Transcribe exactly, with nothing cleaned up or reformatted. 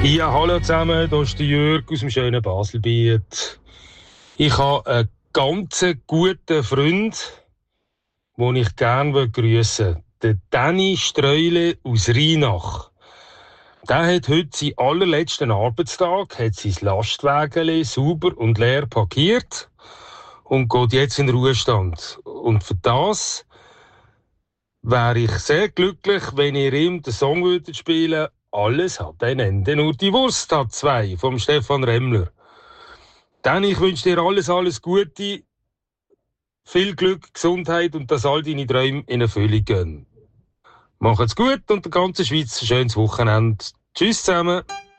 Ja, hallo zusammen, hier ist der Jürg aus dem schönen Baselbiet. Ich habe einen ganz guten Freund, den ich gerne grüßen will. Der Danny Streule aus Rheinach. Der hat heute seinen allerletzten Arbeitstag, hat sein Lastwagen sauber und leer parkiert und geht jetzt in den Ruhestand. Und für das wäre ich sehr glücklich, wenn ihr ihm den Song würdet spielen. Alles hat ein Ende, nur die Wurst hat zwei, vom Stefan Remmler. Dann, ich wünsche dir alles, alles Gute, viel Glück, Gesundheit und dass all deine Träume in Erfüllung gehen. Macht's gut und der ganzen Schweiz ein schönes Wochenende. Tschüss zusammen.